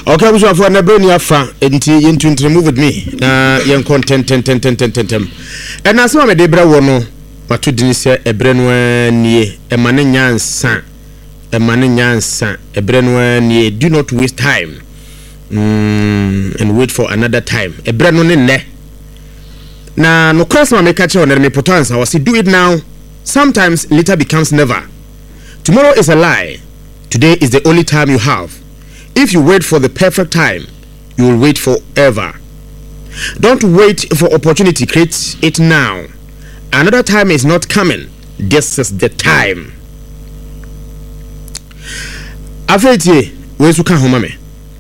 Okay, I'm sure for na brain ya fa enti yentu move with me na yen content and as ma me de bra wo no mato dini se ebre no nie emane nyansa ebre no nie do not waste time and wait for another time ebre no ne na no cross ma me catch on me potential was do it now sometimes later becomes never. Tomorrow is a lie. Today is the only time you have. If you wait for the perfect time, you will wait forever. Don't wait for opportunity, create it now. Another time is not coming. This is the time. After where's you come home,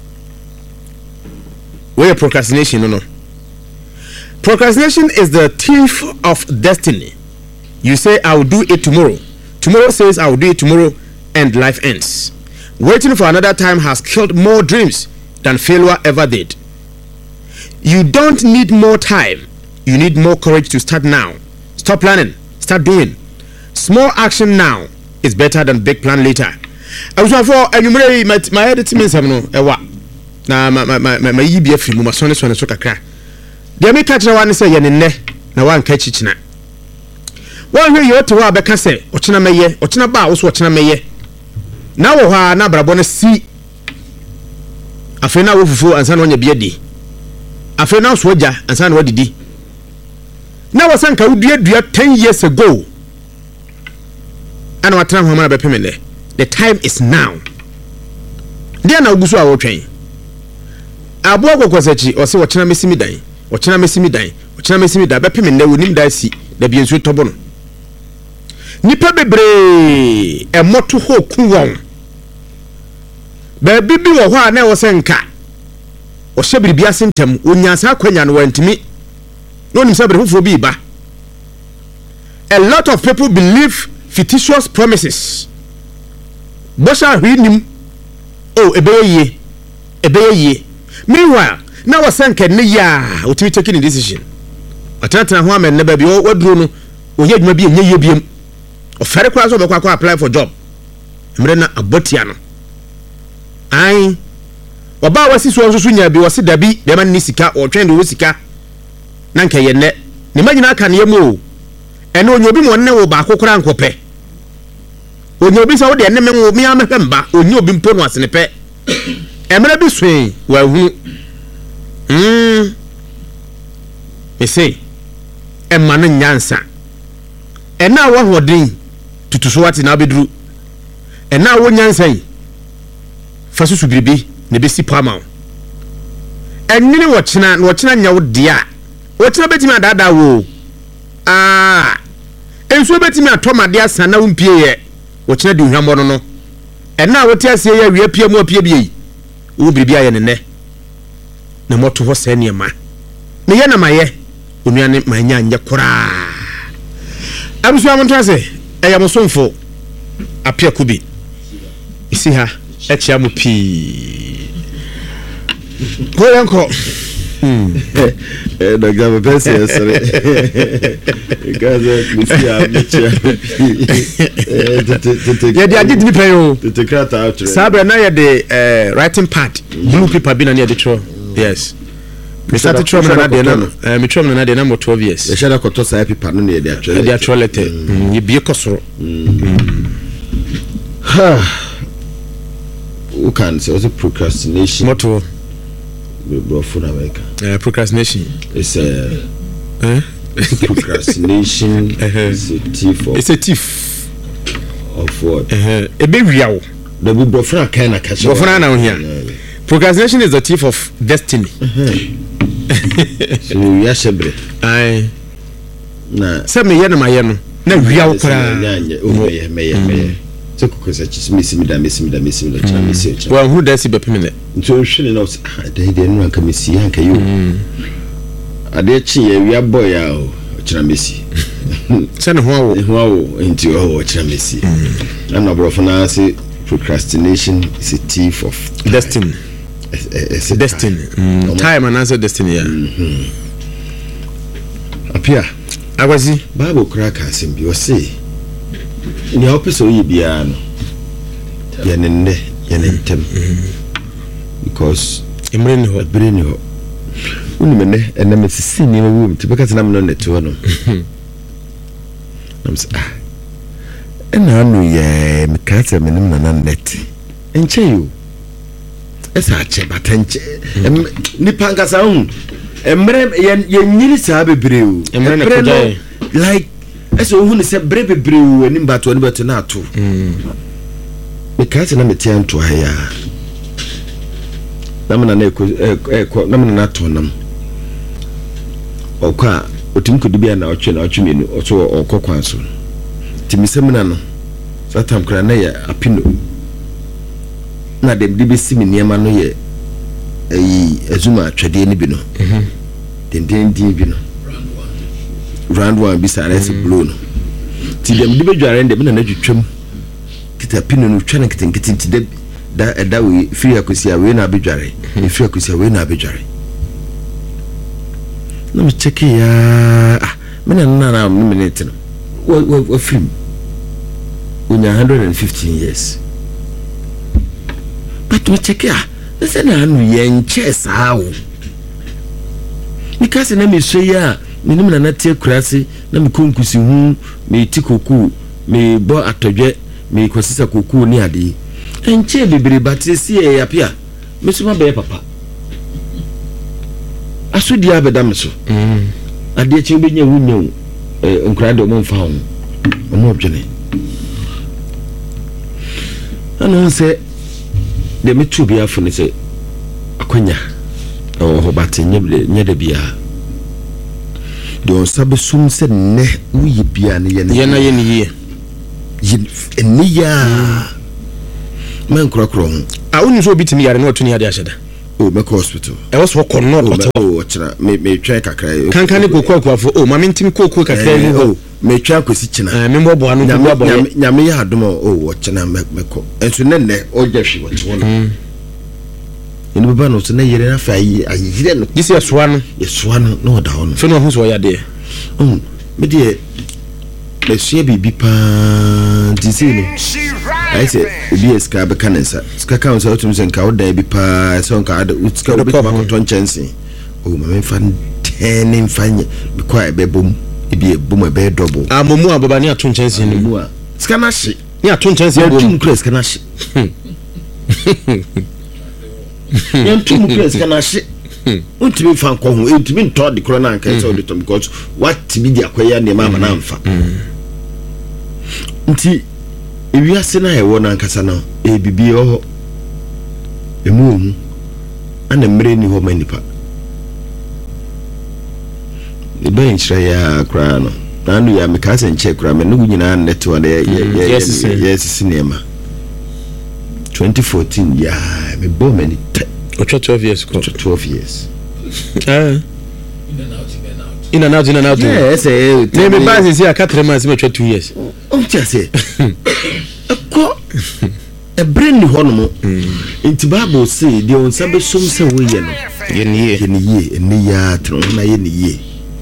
where procrastination no. Procrastination is the thief of destiny. You say I will do it tomorrow. Tomorrow says I will do it tomorrow, and life ends. Waiting for another time has killed more dreams than failure ever did. You don't need more time. You need more courage to start now. Stop planning. Start doing. Small action now is better than big plan later. I was for enumerate my editing means no ewa. Na my yibi afri mu masone so kakra. Dey me catch one say ye ne na wan ka chichina. One here you to wa beka say ochina meye ochina ba wo so ochina meye na wo ha na brabo na si afi na wo fufu ansa na onya biedi afi na so oja ansa na wadidi na wo sanka wudua 10 years ago ana watran ho ma be pemene. The time is now. Dia na ogusu a wo twen abo agogosachi o se ochina mesimi dan ochina mesimi dan be pemene wonim da si da bi ensu tobo no nipa bebre emoto ho ku won ba bibi wo ho a na wo senka o shebiri asentem onyansa akwanya no wantimi no nim sabre fofo bi ba. A lot of people believe fictitious promises. Bosha hwinim oh ebeye meanwhile na wo senka ne ya o timi taking a decision atata ho amen na ba bi o waduro no o ye adwuma bi enye ye biem o fere kwa so be kwa apply for job mre na abotia no ai oba wasi so nso nya bi wasi dabi be man ni sika o twen de wo sika na nka ye ne ne magina aka ne yemu ene onyobi mo ne wo ba kokora nkope onyobi sa wo de ne me wo mi amehemba onyobi mpo no asene pe emre bi swen wa hu me say emma no nyansa ena wo hodin tutuso ati na bedru ena wo nyansa yi fasusu biribi ne besi pama enni wo chena nya wo dia wo chena betimi adada wo enso betimi atomade asa na wo mpie ye wo chena di hwambo no ena wo ti ase ye wie pie mu opie bi wo biribi aye ne na moto ho se ne ma me ye na maye onuane manya anye kora abusu amontrase eyamosomfo apia kubi isi ha echia mu pi ko yanko da gaba pese sorry gaza misia micha ya dia did me payo te krata out sabra na ya de writing pad blue paper bi na ya de tro yes me start tro na de na me tro na de na mo 12 years e shada koto sa paper no na de atro de atro letter ye bi kosoro who can say also procrastination moto for America procrastination is procrastination is a thief of what e be wiawo the bofra kind of catch bofra na here procrastination is the thief of destiny so ya shebre ai na se me ye na maye no na wiawo kra me so kukosa chisimi da well who does be pemene so shine no dey no anka mesi anka yo ade chi ya wi aboy ya o chira mesi se ne ho awo enti o chira mesi na brofo na say procrastination is a thief of destiny. It's a destiny time and answer destiny ya apia agwazi bible crack asim bi o say ni opeso yi bia no ya ne ntem because emre ni ho unimene ena mesisi ni wo tibeka tena mno neto no namsa ena anu ye mekata menim na net enche yo esa ache batenche nipa nkasa hu emre ye nyiri sa bebre o emre ne koja like esa hu ne se bre bebre o ani bato na ato mekata na metia nto ha ya namana na eko namana na to nam okwa otim kodibia na otwe menu oso okokwan so timisemina no satam kra na ya apino na dem di besi niema no ye azuma atwede ni bi no den bi no round one bi sa resi blow no ti dem di bedware dem na twetwam kita pino no twa na kitenkete ti de da we free akosia we na bedware free akosia we na bedware na me check ya mena na minute no we film unya 115 years but me check ya say na anu ye nche sao nikase na me so ya menim na natie kurase na me konkusi hu me tikoku me bo atodwe me kwasisa koku ni ade enche bebre batisi e yapia me so ma be papa asudi abeda me so ade che obenya wunyo nkrade mo mfa ho mo objene ana se de me tu bia fo ne se akonya ho batenye de bia de on sabe sum se ne uyi bia ne ye na ni ya man krokro awuni so bitimi yare na otuni ade ahyeda o me hospital e was for corner but o chira me twa kakra kankan ko kwafo o ma mentim ko kakra ni ho me twa kwesi china me mbo anu ko bo nyame ya adom o china meko enso ne o jehwe wote wono eni baba no so na yere na fa ayire no disi yesoa no no da hono fe no hu so ya de me de lesia bibi pa disi no I say be ska be kanensa ska ka so tum sen ka odan bi pa so ka ska do bi ma ko ton chance o ma me fan ten fanye bi kwa e be bom e bi e bom e be double amomu ababa ni aton chance ni mu a ska na hye ni aton chance bom tum press kana hye yan tum press kana hye untimi fan ko ho untimi ntɔ de corona kan so de tom because what bi di akoya ne ma na mfa nti ewiase na ewo na nkasa na bibi ho emu ana mre ni ho manipa ebe nchira ya kra no nanu ya mekasa nche kra me nugu nyina net wa yes cinema 2014 ya me bo many 12 years ko 12 years in and out yes me base say aka 3 months me 2 years o chase ko e brain ni hono inti bible say de on sabe som se wo ye no ye ni ya tro na ye ni ye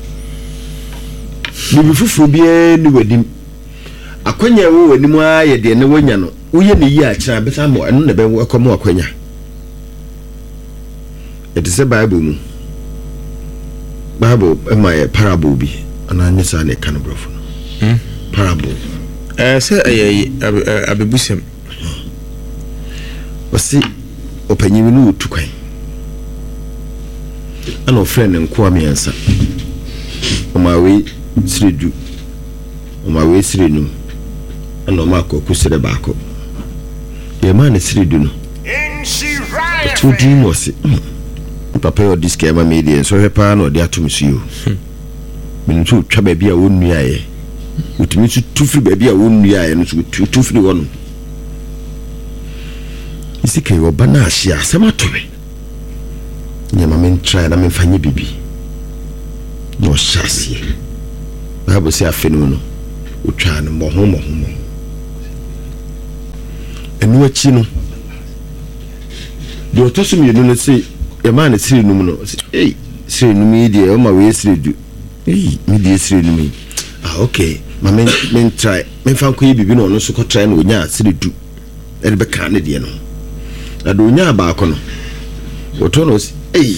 ni fufu bia ni wadim akwanya wo wadim a ye de ne wonya no wo ye ni ye a kira beta mo eno na be komo akwanya it is a bible my parable bi ana nyesa ne kan brofo no parable say abebusem wasi opanyimu no tukwan ana ofrend nko amiansa omawe sredu omawe srenum ana omako kusere baako ye man sredu no to din wasi papa yo diske ma media so hepa na odi atumsuo mintu twa ba bia wonu aye utimi tufri ba bia wonu aye no so tufri wono isike yo bana ahia sematobe nyama men try na men fanye bibi no shasi babo se afenu no utwa no moho enu achi no de otosum yenu no se e man siri num no siri num die o ma we siri du mi die siri num okay ma men try men fan ko bibi no no so ko try no nya siri du e be kan ne die no ado nya ba ko no Otonos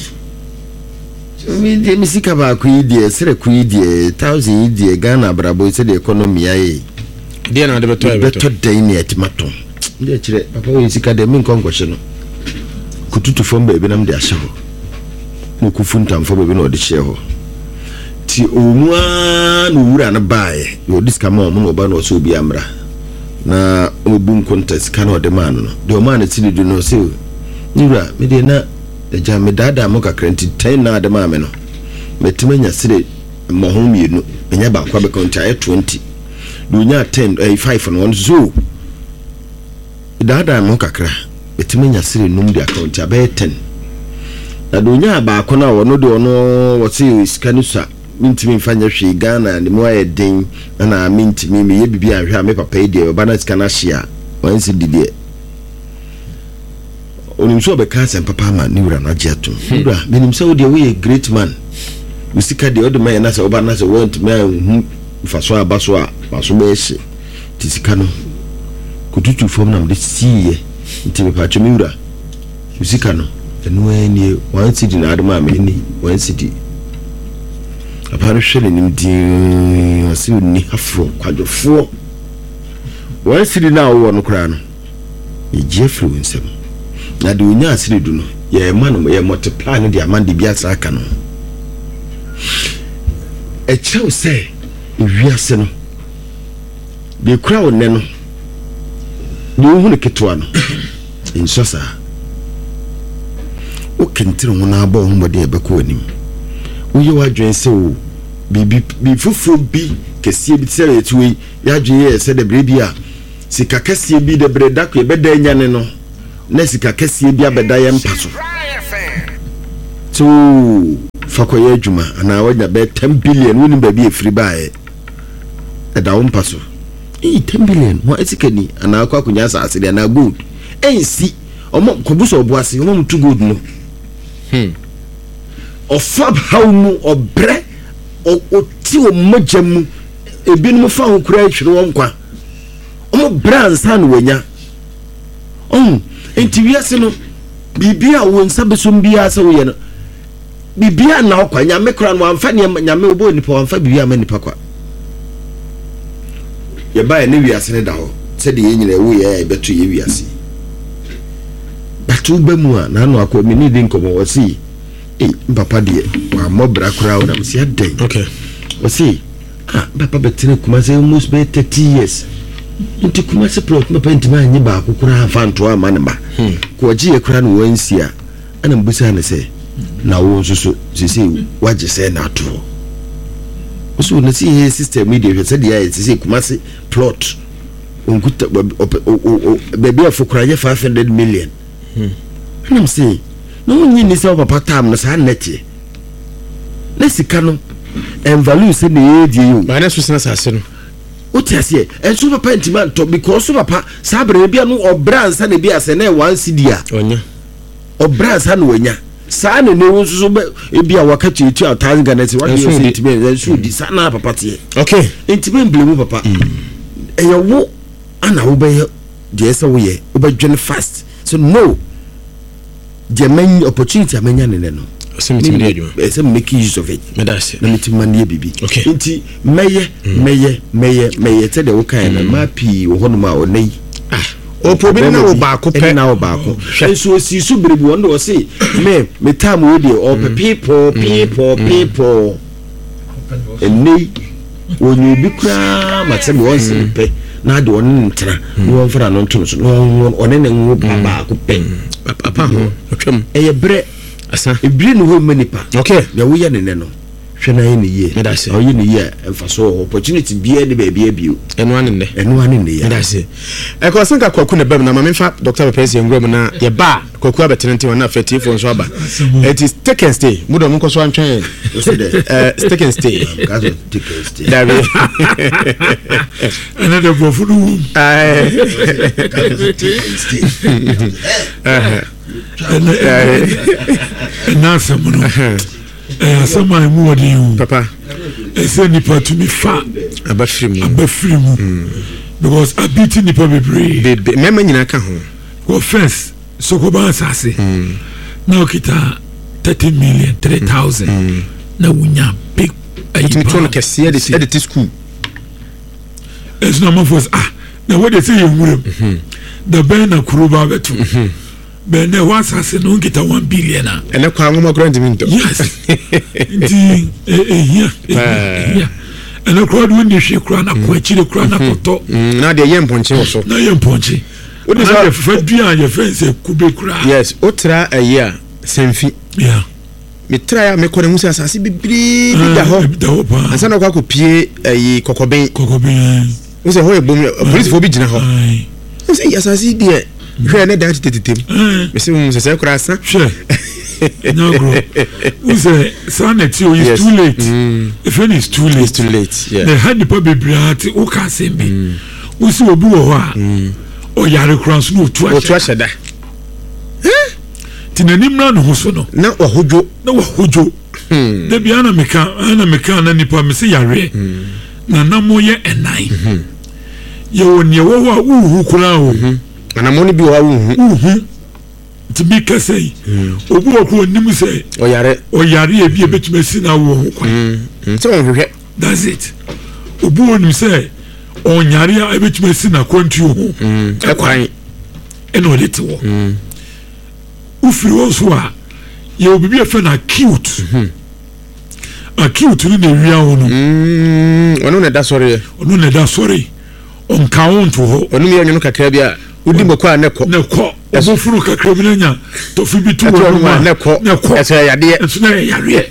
me misika ba ku idie sere ku idie 1000 idie Ghana brabo se the economy aye dia na de beto day ni etimato ndi kire papa we sika de min konkoshe no kututu fom ba bi nam de ahye ho no kufuntam fom ba bi no de hye ho ti omua no wura na bae yo diska ma omo no ba no so bi amra na obun contest kana de man no de o man ti du no se wura me de na eja me dada mo kakra nti 10 na de ma me no metimanya sire mo ho mienu enya ba kwa be konta 20 dunya 10 5 no one zo dada mo kakra metimanya sire num de account abe 10 na dunya ba ko na wono de ono wo se skanusa mintimi mfanya hwe Ghana ne mo aye den na mintimi me ye bibia ahwe a me papa e de ba na skana hia wansi didie onimso be kansen papa ma ni wura na jeato wura menim se wo de we great man usika de odo man na se oba na se want man faso abaso a baso be hye tisika no kututu fom na de siye ntimi pa chumi wura usika no enu eni wansi di na adoma me ni wansi di aparo hwele nim din wasi ni afro kwadofo wansi di na wo no kra no e jefru nsem na de onya asire du no ye man ye multiply no de amande bia saka no e chew say wiase no de kura wonne no de hu ne ketwa no insosa o kentire ho na aba ho bode e beko anim wo ye wadwen se o bi fufuro bi kesie bi tsere etuwe ya dwen ye se de brebia sika kesie bi de breda ko e beda nyane no na sika kesie bi abeda ye mpaso so fakoye adwuma ana wanya be 10 billion woni ba bi efiri baae eda wo mpaso 10 billion mo etikani ana akwa kunya asase de na gold ensi omo kobuso obuase omo mutu gold no ofab hawmu obre o ti o mojamu ebinum fa ho kura ahwere won kwa omo bransa no wanya enti wiase no bibia wo nsa besom bia se wo ye no bibia na okwa nyame kura no amfa ne nyame obo nipa amfa bibia ma nipa kwa ye ba ne wiase ne da ho se de ye nyina wo ye beto ye wiase batu ba mu a na no akwa mi ni din komo wasi papa de wa mobra kura wo na msi adan okay wasi papa betene kuma se almost be 30 years nti kuma se plot papa ntima anyi ba akukura afanto ama ne ba ko ji e kura no wansi a ana mbusa ne se na wo nso sisi waje se na to oso na si he system media hwe se dia ye sisi kuma se plot onkuta baby afukura ye 500 million ana msi no nyi ni se papa tam no sa nete na sika no en value se ne die yo ba na so sina sase no otiasie enso papa ntima to because papa sabre bia no obransa ne bia se na 1 cedi a onya obransa no wanya sa ne wo so bia wakati 2000 Ghana se wadi se ntima enso di sa na papa tie okay ntima mblemu papa eyawo ana wo be je se wo ye wo be dwen fast so no the main opportunity amenya ne no semitimi de adwuma ese make use of it medase na mitima ne bibi okay nti meye te de wo kan na mapi wo hono ma onai o problem na wo ba ko pe na wo ba ko enso si su berebu won do say me time we dey all people enei woni bi kra matem won se pe na de won ntra won fara no nto so one ne nwo ba ko pe papa ho twam eye bre asa ebire no ho manipa okay ya wo ye ne no hwe na ye ne ye o ye ne ye emfaso opportunity bia de ba bia bio eno ane ne ya medase ko sanka kwaku ne bam na ma memfa Dr. Pepesi ngrom na ye ba kwaku abetenente wona fatifo nso aba it is take and stay mudo mun ko so antwen take and stay dabe another bofuru nasa muno sama mu wodi papa ese nipa to me fa abafiri mu because abiti nipa bebre mema nyina ka ho go first so ko ba asase now kita 30,000,3,000 na wunya big tumi kese edit school it's not more for now what they say you the banner kuruba betu bene wasase no kita 1 billion ene kwa ngoma grant minto yes yeah ene kwa do ni hwe kura na kwa chire kura na koto na de yemponche wo so na yemponche what is that for dua your friends kube kura yes otra a year semfi yeah me try a me kɔ ne musa asase bibiri bi da hɔ ansa na kɔ akɔpie ayi kokoben wo sɛ hɔ ebom police fo bi gyina hɔ wo sɛ asase die hwɛ ne da tetetem me sɛ mu sɛ kora asa no bro wo sɛ sanity is too late if it is too late yeah the hand pa bebrate wo ka sɛm bi wo sɛ obi wɔ hɔ a o yare kora so no tu ahyɛda tinanim na no so no na wahodwo da bia na meka na nipa me se yare na namo ye enai ye woni wo wa uhu kura o na mo ni bi wa uhu ti bi kasei obu okwo nim se o yare e bi e betuma si na wo kwa so hwehwe that's it obu onim se o nyare e betuma si na kwantu ho e kwan eno lete wo ufiri wo so a ye obibi e fe na cute ni na wia ho no ono na da sori onka won to ho onu mi anyu kakra bi a udi moko a ne kɔ eso furu kakra bi nya to fi bi tu wo no ne kɔ eso yade eso na yare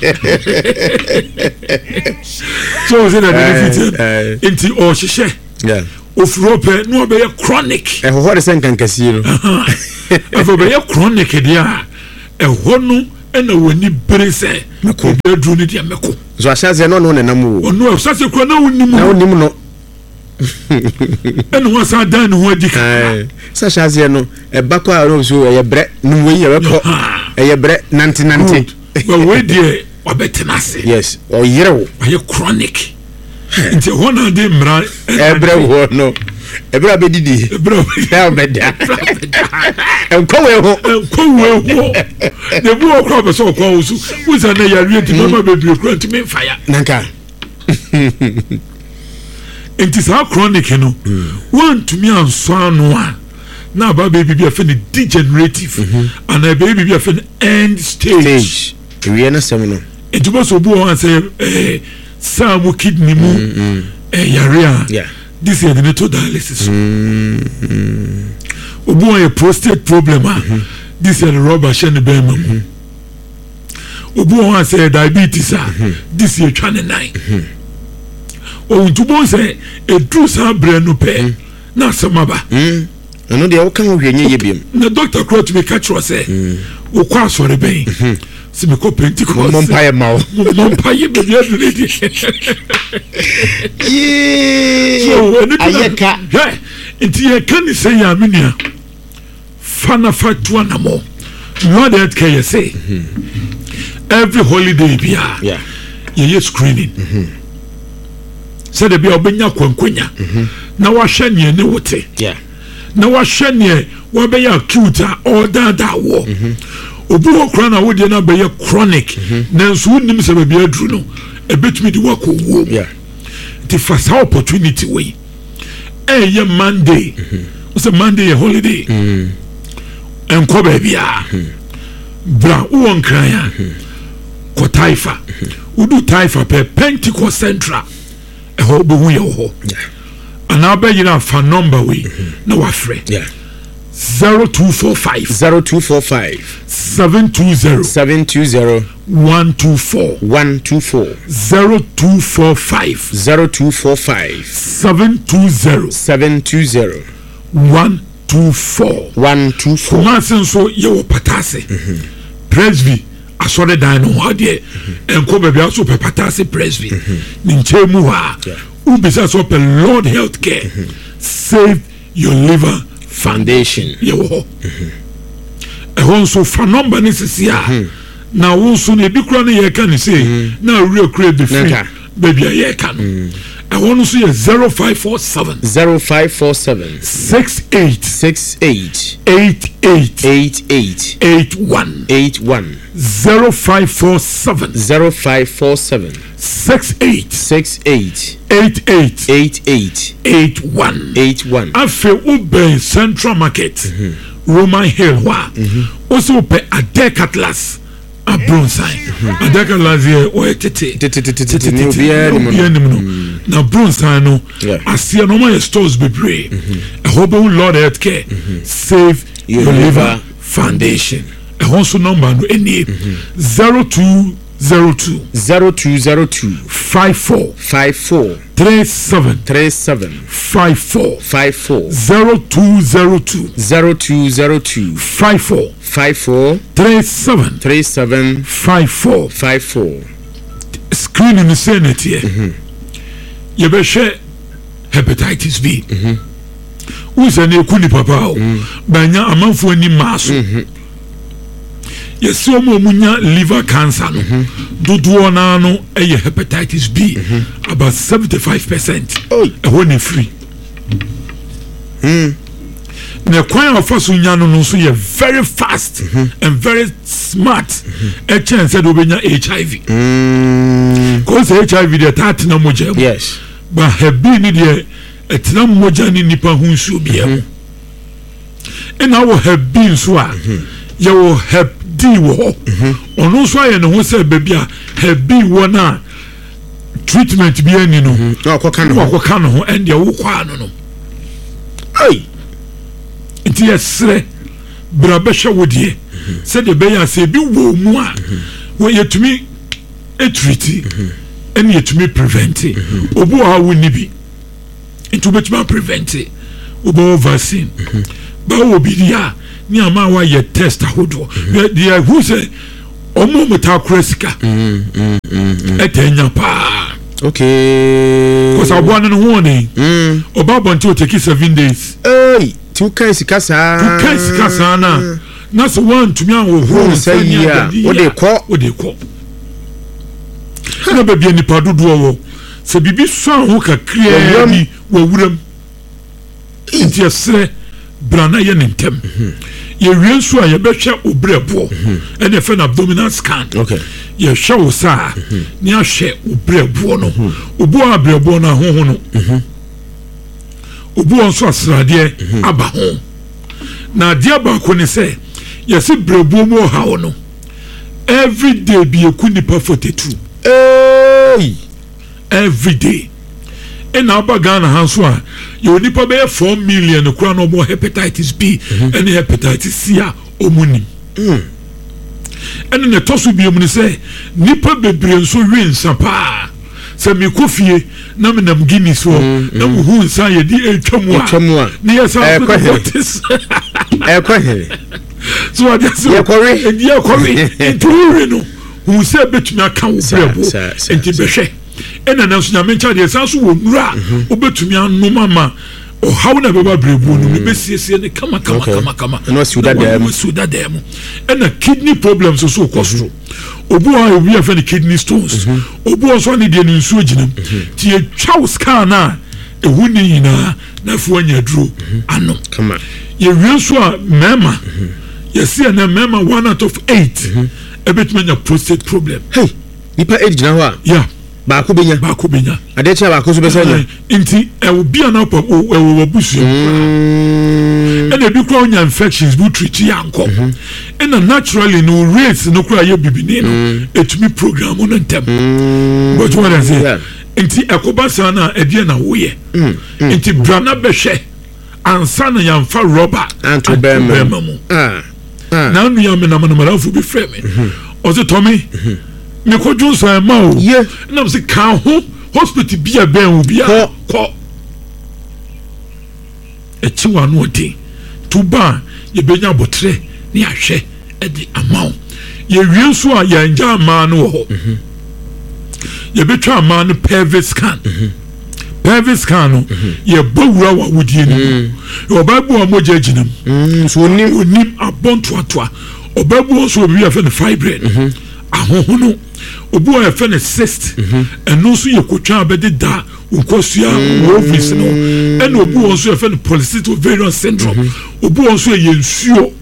so ze na benefit enti o hyehyɛ yeah ofuro pe no be chronic ho de sen kankasi no afo be chronic dia ho no ena woni bere se meko bedru ni dia meko so ahyase no ne nam wo no ahyase kro na woni mu no ena ho sa dan ho adika sa ahyase no e bako a no so ye bre no we ye weko ye bre nanti but we die obetenase yes o yere wo ye chronic nti ho na de mra ebre wo no ebra bedidi ebra beda enkowe ho de bu okro be so kwa usu uza na yare ti mama bebre kro nti me fire nanka enti sa chronic no want to me anso anu a na ba baby bi afa degenerative and a baby bi afa end stage we na sem no ejubo so bu o say Samu kidney mu yarea yeah this is the neto dialysis obu a prostate problem this is the rubber shen be mam obu a say diabetes this is twane nine o ntubo say edru sa bre no pe na samaba eno de wo kan hwenye ye biem na doctor crot me catch us say o kwa sore ben si me ko Pentecost mon paye mawo mon paye be dia de so ayeka enti ye kan say ya menia fana fatua na mo no that can you say every holiday bia yeah ye screening say the bia obenya kwankwanya na wa hwe ne wote yeah na wa hwe ne wa be ya cute or da wo obu okra na wo de na be chronic na nso nim se be aduru no e betumi di wako wo yeah the first opportunity we ye Monday it's a Monday a holiday enko ba bia bra wo nkran ya ko taifa udu taifa pe Pentecost Central e ho bo hu ye ho ana ba yina fa number we na wa frɛ yeah 0245 720 124 0245 720 124 masen so ye wo patase presby asore dan no hade enko ba bia so patase presby ni nchemu ha ubisa so pe Lord Healthcare Save Your Liver Foundation ye wo ehon so fa number ni sisia na wo so na ebi kura na ye ka ni say na real kura be free baby ye ka no ɛhɔ no so yɛ 0547 68 88 81 0547 68 88 81 afei wobɛn Central Market Roman Hill hɔ a also wopɛ Adair Cutlass Bronsan Adaka Lazie o tete obiara nim no na Bronsan no asia no my stores bebre a hobo Lord Healthcare Save Your Liver Foundation a hoso number no any 0202 54 37 54 0202 54 37 54 screening the Senate here. You be share hepatitis B. Who's a new kuni papa? Banya a month when you mass. Yes, so munya liver cancer. Do no a hepatitis B about 75%. A one free. The coin of us no so you're very fast and very smart. A chance that we HIV. Because HIV the tat na moja. Yes. But have been there at na moja ni nipa hunsu biya. And I will have been so. You will have D wo. Ono so aye no say baby have been one treatment biya ni no. Akoka no ho and ya wo kwa no. Hey. Nti yesre brabesha wodie said the beya say bi wo mu a wo yetumi treat and yetumi prevent obu ha wo ni bi nti betuma prevent obo vaccine ba wo bi dia ni ama wa ye test ahodo dia who say omo mutakresika etenya pa because I want to know about until take 7 days. Hey, two kinds kasa na. That's one to me who say yeah. What they call. Na baby ni padu do se bibi so ho ka clear ni wo wuram. Inti asre brana ye ntem. Ye wie so a ye behwe obrebo. And ye fe na abdominal scan. Okay. Ye show sa ni ahwe obrebo no. Obu abrebo na ho no. Obu onso asrade aba ho. Na dia ba ko ne se ye se brebo mo ha ho no. Every day be a kunipa 42. Hey, every day. And now Ghana hanso a you nipa be 4 million kura no more hepatitis B and hepatitis C a omuni. And in the tosu bi omuni say nipa bebre nso wi nsapa se me kofie na me nam Guinness so na mu hu nsa ye di etwamu a na yes so I just ye kore into no hu se betumi aka wo brebo enti behwe ena na so nyame ncha de sanso wo nura obetumi anoma ma o how na beba brebo no be siesie ne kama no suda dem ena kidney problems so cost obu a obi afa ne kidney stones obu so ne de nsuo ginam ti e twa scan na ehu ni nyina na fu anya duro ano kama ye wienso a mema ye see na mema 1 out of 8 ebetumi nya prostate problem. Hey, nipa age na ho a yeah baako benya ade cha baako so besanya nti e wo bia na pop e wo busu and e bi kwa onya infections bu treat yanko and naturally no rates no kura ye bibini no etumi program on ntem but what I say nti ekobasa na e dia na wo ye nti brana behwe ansa na yamfa rubber anto bema mu na nu ya me na marafu bi frame o se Tommy me ko junso ma o ye na se ka ho hospital bia ben o bia ko e chi wa no de tuba ye benya botre ni ahwe e di amount ye wienso a ye nja ma no ho ye betwa ma no pelvic scan pelvic scan no ye bowura wa wudie ni obabu a moja ginam so onim abonto atoa obabu so obi afa ne fibroid ahohono obu a afa ne cyst eno so ye kotwa abede da ukosua ovaries no and obu won so e polycystic ovarian syndrome obu won so ye nsuo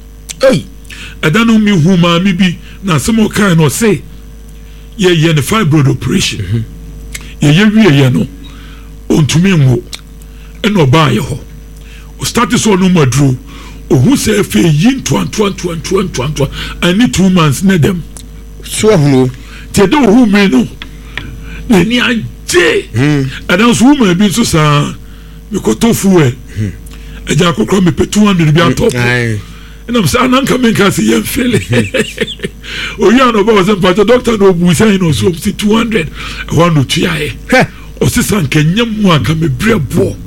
adano mi huma mi bi na some kind no say ye the fibroid operation ye wie no ontumi nwo and oba ye ho o start so no madru o hu say fe yin twan I need 2 months na dem so hunu te do hu me no na ni anje adan so ma bi so sa me ko tofu eja kokro me pe 200 bi atop and I'm saying anka men ka se yem fele o ya no ba was a doctor no bu say no so 200 I want to try o se san kenyam mu aka me brebo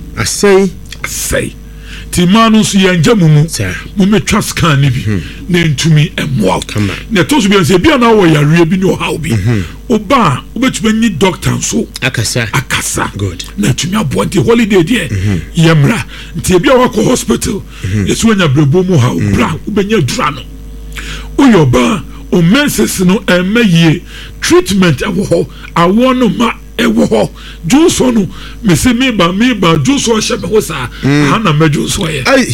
say timanu so yanja mumu mu metwa scan ni bi na ntumi emwa na to so bi say bia na wo yare bi no how bi oba obetuma ni doctor so akasa good na tumi abonti holiday there yemra nti bia wa ko hospital yesu anya brebo mu how bra obenya dura no oyoba o menses no emaye treatment awo awo no ma ewo ho Johnson no me se me ba Johnson hye me ho sa na me Johnson ye ai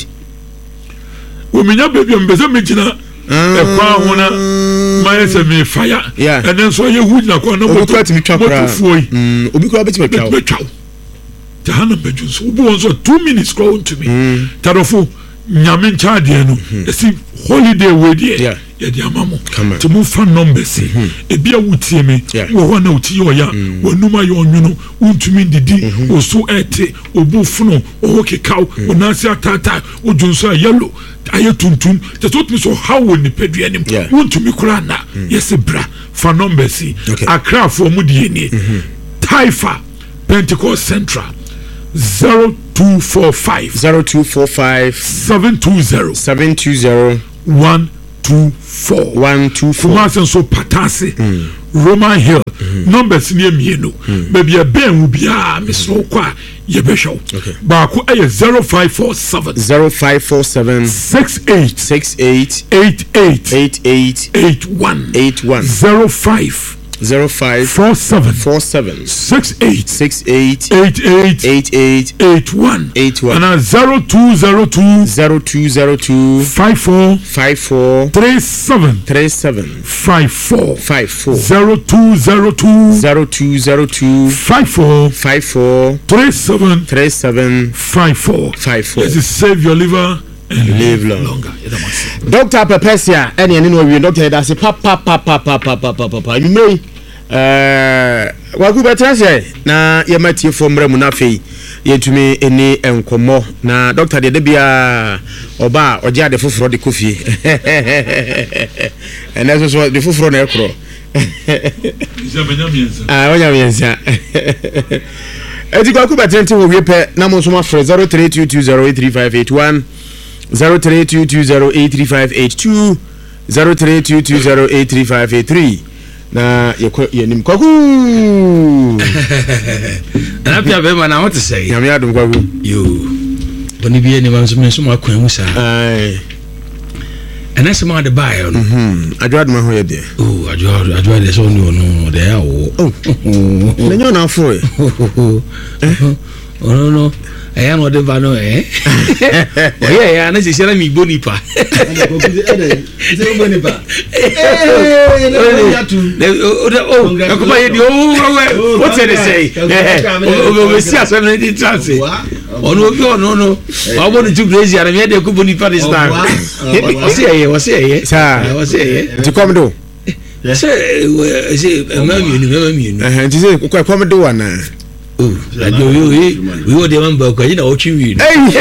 o menya baby me se me gina e kwa ho na my se me fire and then so ye hu na kwa na moto fuoi obi kwa beti me twa jahana me Johnson obi won so 2 minutes go to me tarofo nyame nchaade no esi holiday we there ya di amamo to move fan numbers e bia wutie me wo ho na wutie o ya wonuma yo onwuno untumi didi o so ete obufuno o hokekaw o nasi atata o junso yellow aye tuntum te so tumi so how woni peduanim untumi kura na yes bra fan numbers akra for mu die ni Taifa Pentecost Central 0245 720 124 Kumasi so patase Roman Hill numbers near mienu baby a ben will be me so kwa ye be show ba ko 0547 68 81 05 47 68 81 and 0202 54 37 54 0202 54 37 54 yes, save your liver and live longer. Dr. Pepesia any no we doctor that's papa you may wa ku betra say na ye matie fo mra mu na fei yetumi eni enkomo na doctor de bia oba oje ade foforo de kofi ene so de foforo na ekro onya miensa eti kwa ku betra nti wo wie pe na mo so ma frɛ 0322083581 0322083582 0322083583 na yenim kwaku na pia be ma na what say nyame adom kwaku yo boni bi eni man so me so ma kwan mu sa ai anase ma de buy on adwad ma ho ye de adwad de so no de ya wo na nyo na afro e no aya no de ba no oye ya na se shara mi boni pa ko ba ye di what say they say we see as when they translate ono no wa bonu ju crazy ara me de ko boni pa this time what's here to come do say mami nti say ko come do wana radio we were the member ko ina o chiwi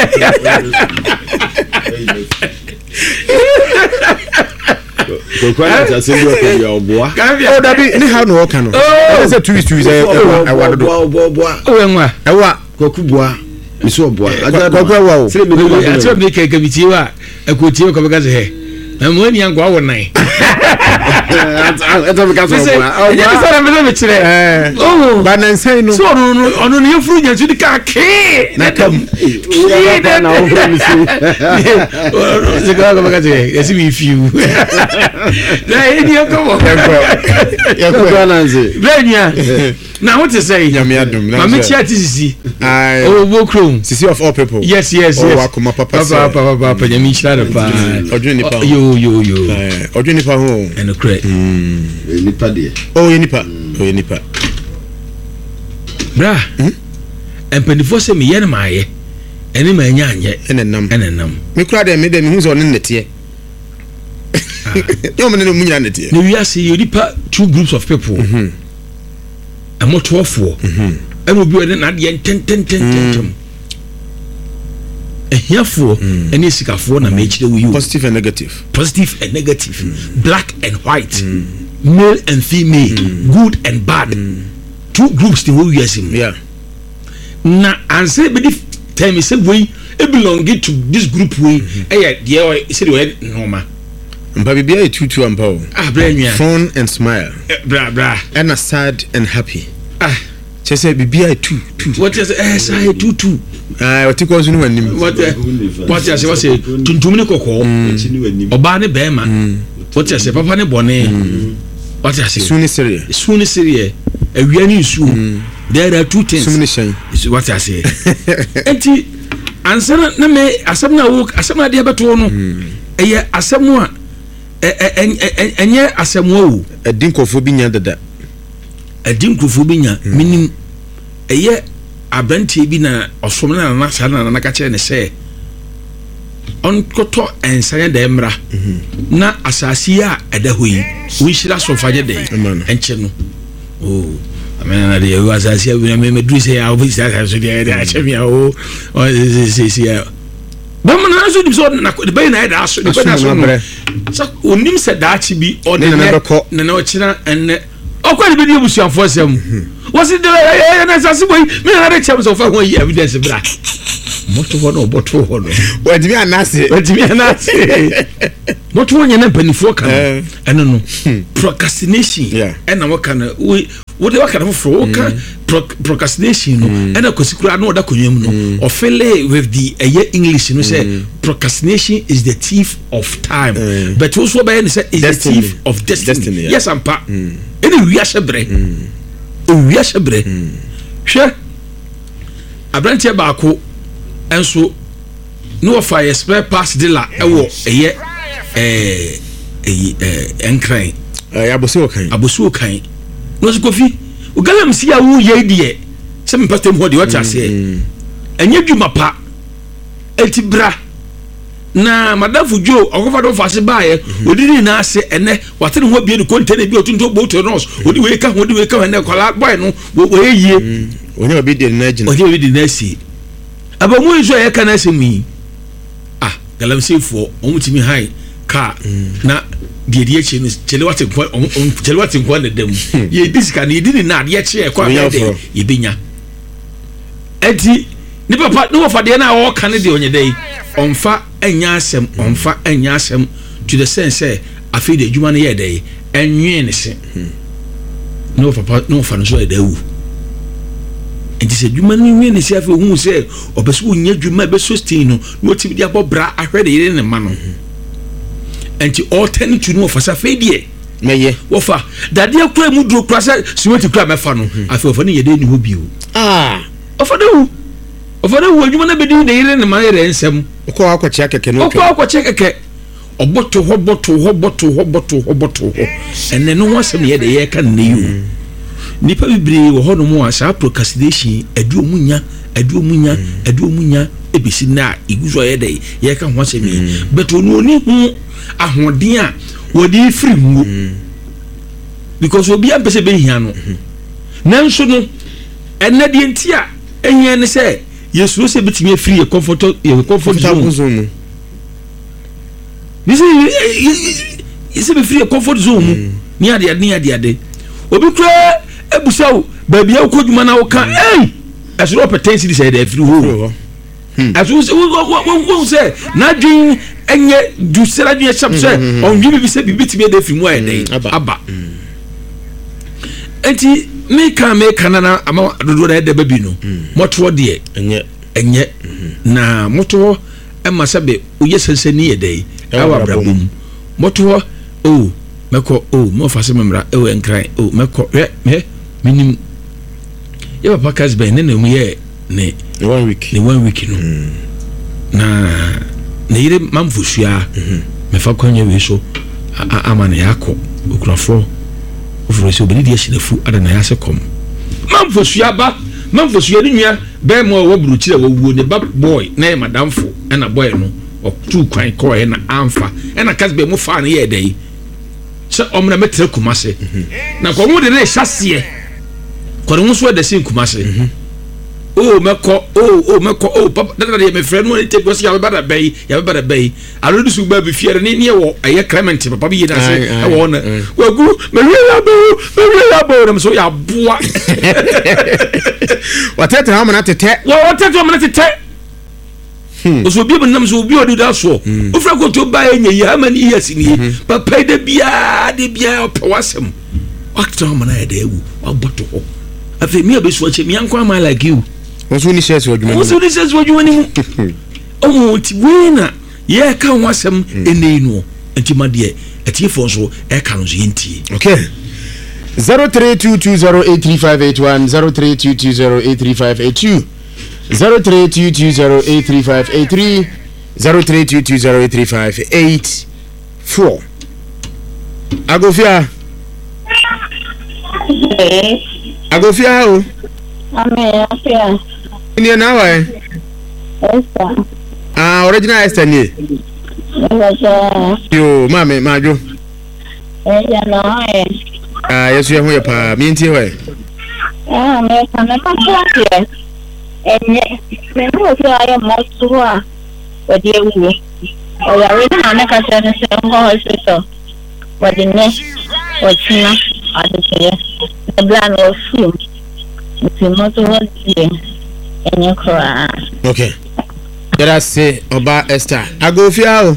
ko kwa ta se yo ko ya oboa o da bi ni how no work no say 2 weeks e wa do o enwa ewa ko kuboa miso oboa ko kwa wa o se me ke ke bitie wa e ko tie ko be ga se he na mo ni angwa wo nan ɛtɔ mi ka sɔ ɔbɔ ɛnyɛ mi sara mi sɛ mi kyerɛ ɔwɔ ba nansan no so ɔno ne yɛfuru nyansu de kaa kee na kam na ɔfɔ mi si sika kɔmɔ ka kyerɛ yɛsi mi fiw na yɛ ni ɛkɔ wɔ yɛkɔ nansi bɛɛ nia na ho te sɛ nyame adum maame kyia ti sisi ai ɔwɔ kurom sisi of all people yes akoma papa sɛ papa nyame nhyira no paa ɔdwene nipa ho yo ɔdwene nipa ho ɛno korɛ nipa deɛ ɔyɛ nipa bra mpanifoɔ sɛ meyɛ no maayɛ ɛne ma ɛnyɛ anyɛ ɛne nam me kura dɛ me dɛ mehu sɛ ɔne nnɛteɛ yɛ ɔmene no mu nyina nnɛteɛ na wiase yɛ nipa 2 groups of people ɛmɔtoɔfoɔ ɛna obi ɔde nadeɛ ntɛntɛntɛntɛm ahiafoɔ ɛne sikafoɔ na mɛkyerɛ wo yi positive and negative black and white male and female good and bad 2 groups de wɔ wiase mu na ansa bɛdi time sɛ wei belong to this group wei ɛyɛ deɛ sɛdeɛ ɔyɛ nɔɔma mpa bibia yɛ tutu ampa o bra nua fun and smile bra ɛna sad and happy kyɛ sɛ bibia yɛ tu wɔte sɛ saa yɛ tutu ɔte kɔ so no wanim wɔte asɛ wɔsɛ tuntum ne kɔkɔɔ ɔbaa ne bɛrima wɔte asɛ papa ne bɔne wɔte asɛ su ne sereɛ awia ne nsuo there are 2 things sum ne hyɛn wɔte asɛ enti ansa na me asɛm na wo asɛm na deɛ bɛto no ɛyɛ asɛm a ɛnyɛ asɛm wo ɛdi nkɔfoɔ bi nya dada minim ɛyɛ abranteɛ bi na ɔsom na saa na ka kyerɛ ne sɛ ɔnkɔtɔ ɛnsane da mmra na asase a ɛda hɔ yi wonhyira sofa nyɛ dɛ ɛnkyɛ no amena de yɛ asase a me meduru sɛ a obi sase so de akyɛ me a o sɛ bɛma na so dim so na de bɛyɛ na ɛda so de bɛda so no sɛ onim sɛ daakye bi ɔde na ɔkyena ɛnɛ ɔkɔ de bɛdi abusuafoɔ sɛm wɔsi de na asase bɔ yi me na de kyɛm sɛ ɔfa ho yi evidence bra moto hɔ no ɔbɔto hɔ no wadimi anase moto hɔ nyɛ na mpanifoɔ ka no ɛno no procrastination ɛna wɔka no wode waka no foforɔ woka procrastination no ɛna kɔsi koraa na ɔda kɔnwa mu no ɔfele with the ɛyɛ English no sɛ procrastination is the thief of time but wo so bɛyɛ no sɛ is the thief of destiny yes ampa ɛne wiahyɛ berɛ hwɛ aberanteɛ baako ɛnso ne wɔfa yɛ spare parts dealer ɛwɔ ɛyɛ ɛnkran abosi kan na ɔsɛ Kofi ogalam si a woyɛ deɛ sɛ mepɛtɛ mu hɔ deɛ wɔte aseɛ ɛnyɛ dwuma pa ɛti bra na madamfo jo ɔkɔfa do fa se baayɛ odidi na ase ɛnɛ wate ne ho bie ne container bi otunto boat nurse odi we ka ɛnɛ kwala boy no wɔyɛ yie onye obi de na agina abamu nso yɛ kana asɛm yi galamsefo ɔmutimi hai ka na deɛ akyi no kyele wate nkwa na dam yɛ disika ne yɛdi na adeɛ kyerɛ kwa bɛde yɛbɛnya enti ne papa ne wɔfa deɛ na wɔka ne deɛ ɔnyɛ dɛ ɔmfa anya asɛm to the sense sɛ afei de adwuma no yɛ dɛ ɛnwee ne se ne wɔfa no so yɛ dɛ wu enti sɛ adwuma no nwee ne se afei hu sɛ ɔbɛ so wonya adwuma bɛso stain no na wɔtimi de abɔ bra ahwɛ de yere ne ma no enti ɔtɛne tu no wɔfa sɛ afei deɛ mɛyɛ wɔfa dadeɛ kora mu duro kora sɛ simenti kora mɛfa no afei wɔfa no yɛ dɛ ne hɔ bio ɔfa dɛ wu adwuma no bɛdi ne yere ne ma yɛrɛ nsɛm ɔkɔ akɔkyea kɛkɛ no ɔbɔto hɔ ɛnɛ no ho asɛm ne yɛde yɛka ne yi o nipa bebree wɔ hɔ no mu a saa procrastination adu omu nya ebisi na igu so yɛde yɛka ho asɛm yi but ono ni ho ahoɔden a wɔde firi mu because obi ampɛ sɛ bɛhia no nanso no ɛnɛ deɛ nti a ɛhia ne sɛ yɛsuro sɛ bɛtumi afiri yɛ comfort zone yɛsɛ bɛfiri yɛ comfort zone mu ne adeade obi koraa abusa wo baabi a wokɔ dwuma na woka ɛsoro ɔpɛ 10 cities ɛyɛ dɛ afiri hɔ ɛso wo sɛ n'adwen enye du sera dwe chap se on dwi bi se bibitimi ade fi mu ayede aba enti me kan na ama dodo na ede babi no moto de enye na moto ema sabe uye senseni yede awa brabum moto meko mo fa se memra enkran meko minim ye papa kasbe ne mu ye ne 1 week no na yire mamfusua me fa kwanya we so ama na yakọ okurafo ofuro se obedi de hyenefu ada na yase kom mamfusua ni nua be mo wo buru kire wo wuo ne ba boy na madamfo na boy no otu kwan ko na amfa na kasbe mo fa na ye dai se omna metre kumase na ko mo de na hyase ko no so de sin kumase meko papa dada de me friend no take go see ya bada bay already su ba bi fiere ni wo aye Clement papa bi yeda se e wo na wagu me ya bo na so ya boa watete ha mana tete so bi nam so bi odu da so ofra ko to ba enye ya ma ni yesi ni papa de bia opawasem wakto ha mana ya da ewu waboto ho afi mi abesu ache mi anko am like you What's when he says what you want? Oh, Tina, yeah, can was some enino, and Timadia, a tea for so, a can's inti. Okay. 0322083581, 0322083582, 0322083583, 0322083584. Agofia. Agofia. Amen. Ni na wa Esther. Original Esther ni. Yo, mama, majo. Ya no yesu ye ho ye pa, mi ntie we. Me kana pa kwa. Enye, me no so aye mo so a. Odi ewu. O ya we na na ka se ne se ngo hospital. Wadi ne. Ochina, adise. The plan of food. Okay. Let us say Oba Esther. Agofia o.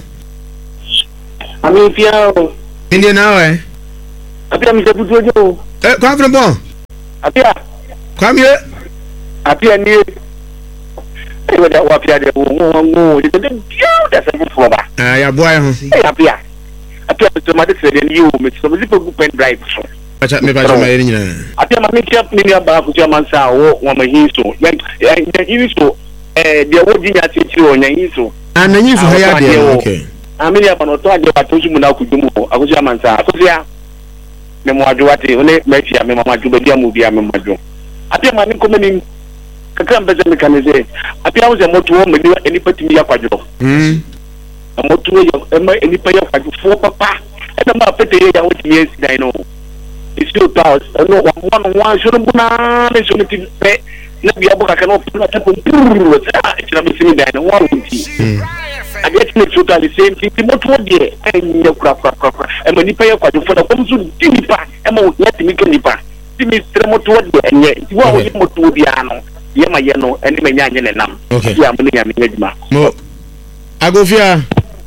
Amifia o. Inde na we. Apia mi se butojo. Kwa from bon. Apia. Come here. Apia ni. We da apia de wo. De da se bufo ba. Ya boy ho. Apia. Apia to ma de se de ni o me so me zipo pen drive. Acha me ba jama yeni nyina. Apia ma me chef ni ba ku jama sa wo ma hinso. Ya hinso de wo dinya titi o nya hinso. Na hinso ha ya de. Okay. Amini apa no to ade ba to sumu na ku dumu aku jama sa. Akosia. Me mo adwate one me fia me mama dwo bia mu bia me madwo. Apia ma ni komeni kakra mbeze me kaneze. Apia wo ze moto wo me ni patimi ya kwadwo. Moto wo ya ni pa ya kwadwo fo papa. Na ma pete ya wo timi esi dai no. It's still pass. No one should buna me so meti pe na bia boka kana na tapo puru. It's na me simi dai no one unti. I get me to the same thing. Moto wo de enye kra. E ma ni pa ya kwadwo fo da kom so dipa. E ma wo yeti mi kenipa. Timi stre moto wo de enye. Ti wo wo moto wo bia no. Ye ma ye no eni me nya ne nam. Ya mo nya me adwuma. Mo Agofia.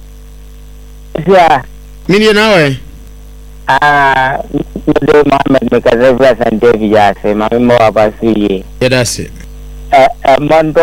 Yeah. Mini na we. Mdo Mohammed Mekazevra Sandevi Yase, Mami Moa Basi. Yeah, that's it. Mondo,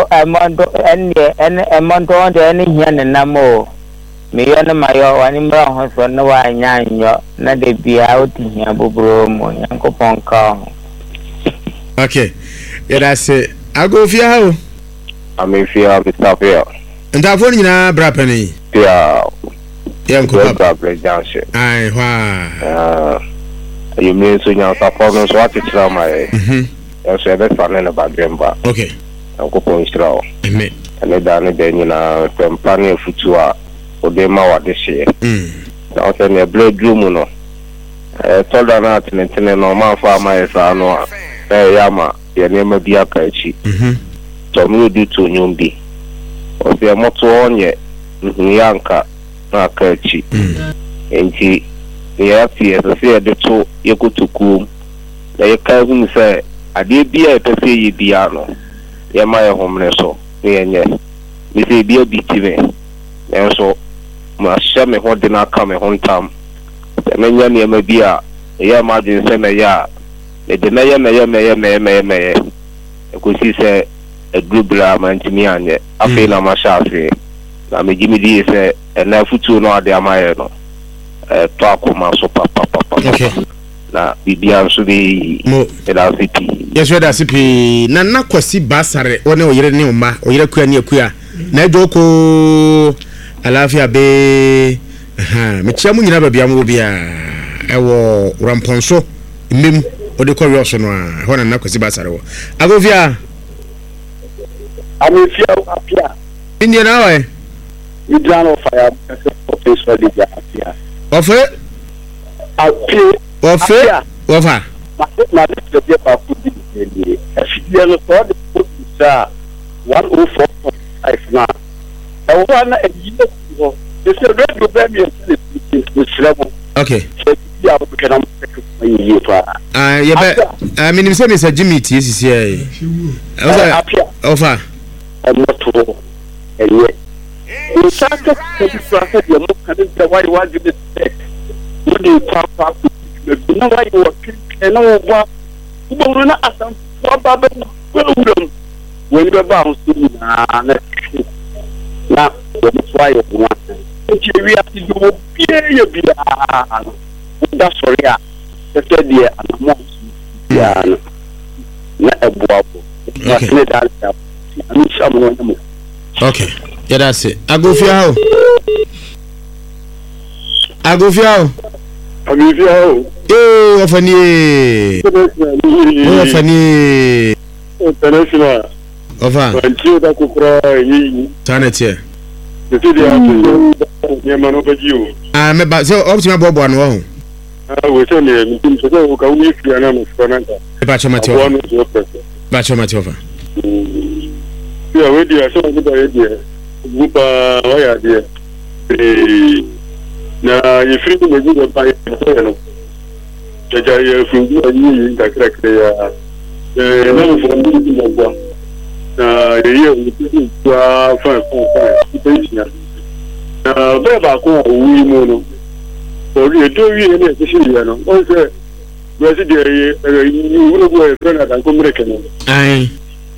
on the any here and Namo. Me and Mayo, one brown house, no one yan, not they be out in here, Bubro, Uncle Ponka. Okay. Yeah, that's it. Agofia. Amifia Mr. Pia. And that phone na brapani. Pia. Yanko Papa Junction. Ai wa. You mean so now support no so ati tira mai. Ya so ebe fa na ba demba. Okay. Unko pon tira. Amen. Ene da ne de nyina tempane futu a odema wa de hye. Na o se ne blood room no. Told na atene no man fa mai sa no a. Ya ma ye ne ma bi aka echi. So me do to nyumbi. O se moto onye nyanka na kachi enti ya pie so se de to yekutuku na yekazu se ade bia epese yi bia no ye ma ye homne so ye nye mi se bia bi ti me so ma share me ho de na aka me ho ntam me nya ne ma bi a ya ma din se me ya me de na ya me ko si se e grubla man timi anye afi na ma sha afi na me gimi di se na futu no ade amaye no to akoma so papa okay na bibia so bi da city yes we da city na kwasi basare one oyire ne umma oyire kua ne akua na ejoko alafia be me chia mu nyina babia mu bia ewo ramponso mmem ode ko wi oso no a ho na kwasi basare wo agofia amefia apia India na wa you drown of fire for the apia ofe apia ofa na the dia pa put the afia no for the put sa 104.5 na e wana e yido ko this is red go be me this level okay ya ko kana yi fa ye be minim se Mr. Jimmy ti sisi e ofa moto enye insaka kebisa ya mo kadinta wai wajibi mudi papa na wai wo kena wo ba uburu na asam baba be wurum when be ba so na wo try wo nti wi ati do bie bia da sorry a tete die anamo ya na ebuabo na ne dal ya okay yeah that's it agofia ofani international ofa bantu da kukura yi tanetie tete ya to ne mano bajiu me ba so optima bobo anu ho we so ne mi so ko ka wi fi ana mo fananta ba chomati ofa ya we dia so ko ba dia bupa wa ya dia na yefiri ko meji do pa ya no jaja ye fungu ayi da krakre ya na mo fungu di mo gwa na ye ni kwa fa ipenya na be ba ko wi mo no o ri do wi ne ti shi ya no o se we si dia ye ni wo go e kana da ko mreke no ai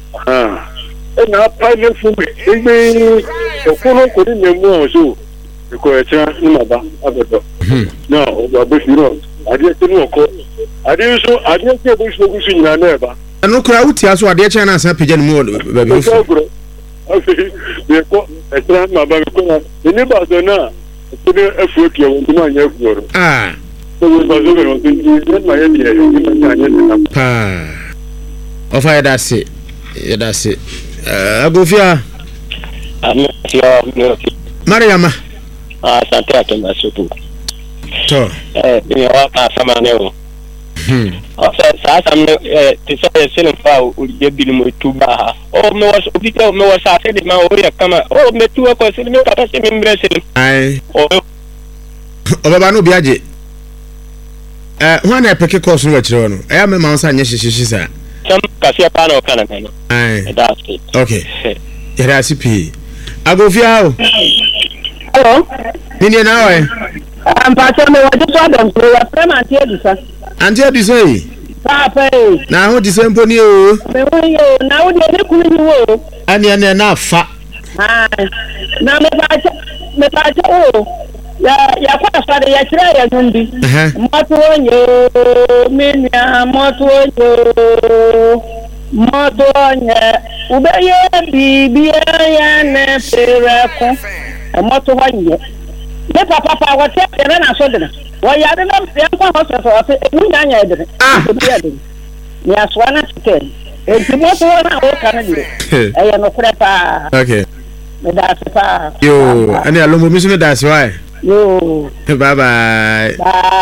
na pa ne fu me egbe okoro ko ni me mu so ko e cha ni ma ba abedo no o ba be firo ade ti no ko ade so ade ti bo so gusu nyina na ba no kura wuti aso ade cha na san pija ni mu ba be fu afi ye ko e tra ma ba ko na ni ba so na ko ne afu ki won ma nya fu ro so we ba so no ni ma ye ni ma nya na pa ofa ya dase agofia Mariama asante atenda supu to ni wa sama ne o sasa mne tisa sele fa ulije bili mtuba o me was ubita me was afede ma oria kama o metua ko sele me kata se membre sele ai o baba no biaje hwana epeke course no wachiro no e me ma nsa nya shishishi sa sam kasia pa no kana kana ai that's it okay era sipi agofia o hello nini na we Pacho me waje so adam so ya prema anti edisa yi papa na ho di sempo ni o me wo yo na wo de ne kunu ni wo ani na fa na me pacho o ya kwa sare ya kira ya nundi moto onyo minya moto onyo ubeye bibia ya ne perako moto onyo ne papa wa te na so de wa ya de na kwa hospital wa te nu nya nya de ni aswana te e moto na o kana dire e ya no prepa okay me da pa yo ani alombo mi so da se wa yo bye bye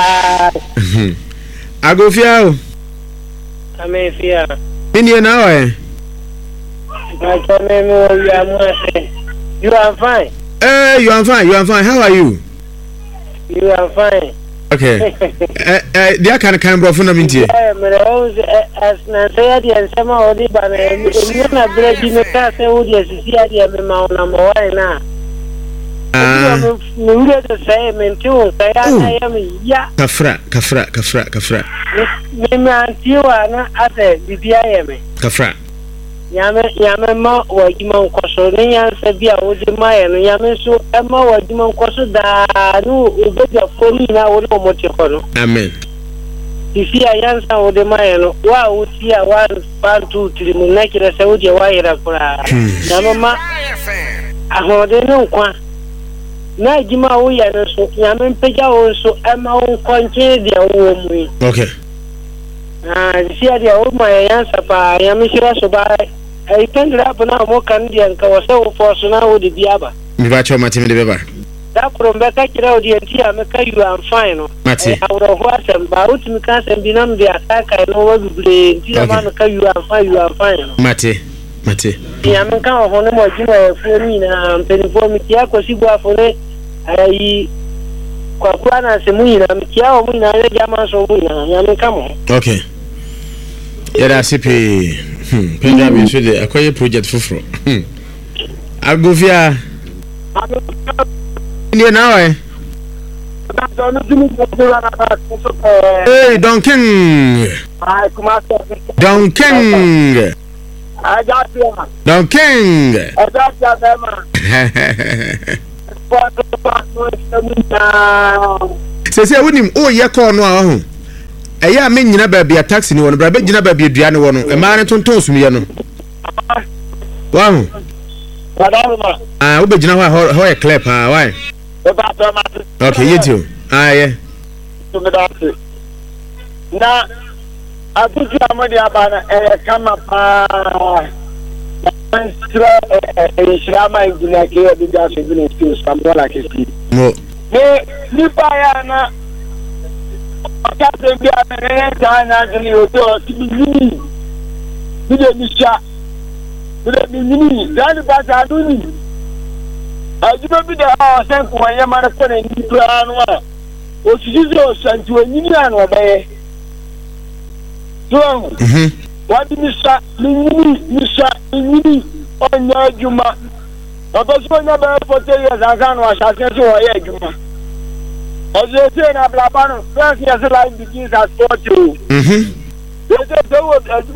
agofia o amefia nini na wa Pacho me ya mwase you are fine. You are fine. How are you? You are fine. Okay. Dia kan bro funa mintie. Me as na say dia sama odi ba me na bread me ka se odi asisi dia me ma ona mo wa na. me wure de say me ntiu say ya me ya kafra me antiwa na ase bibia ye me kafra yame ma wajima nkoso ne yansa bia wodi ma ye no yame so e ma wajima nkoso da no obeja fori na wodi o moti kono amen ifia yansa wodi ma ye no wa utia 1 2 3 mu na kira se wodi wa yira kura yame ma ahode no kwa na jima wo ya no so yame mpeja wo so e ma wo konche dia wo mu okay sia dia o ma yansa pa yame shira so ba ai tendra bana mo kan dia ka wasa wo foso na wo di biaba mi ba cho mate me de beba da kurombe ka kira o dia tia me ka you am fine no mate awro ho asem ba uti mi ka sem binam dia ka ka no wo bible dia ma me ka you am fine no mate ya me ka ho no mo jima e fu mi na penifo mi tia ko sibo afone ai kwa kwa na se mu ina mi tia o mu ina ya jama so mu ina ya me ka mo okay yada sipi penda bi so de akoye project fufuro agofia ni na wa hey Duncan se wonim o ye call no a ho eya me nyina ba bia taxi ni wono bra be nyina ba bia dua ni wono e ma ne tonton sumye no wa ho wo be nyina ho e clip ha why okay yetio yeah na atuti amadi abana kama pa Shirama engineer ke bi ga se bi skills kambola ke si no ni pa ya na aka se bi ana ta na ni o to ti ni de misha ni dan ba ta duni ajiba bi da ha sen ko ya mara ko ni plan wa o si o santi o ni anu ba so what misha ni onya juma otoso na ba fote ya zakan wa shase so o ya juma oje se na blabano first year life begins at 40 they say